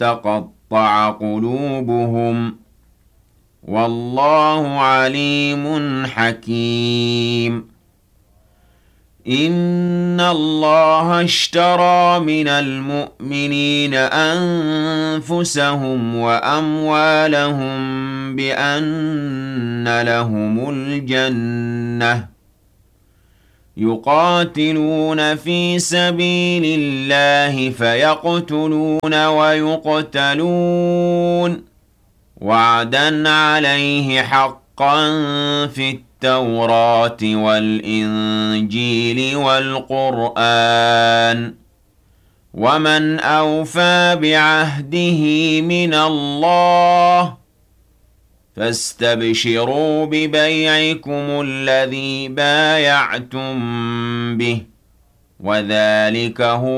تقطع قلوبهم والله عليم حكيم إن الله اشترى من المؤمنين أنفسهم وأموالهم بأن لهم الجنة يقاتلون في سبيل الله فيقتلون ويقتلون وعدا عليه حقا في التوراة والإنجيل والقرآن ومن أوفى بعهده من الله فاستبشروا ببيعكم الذي بايعتم به وذلك هو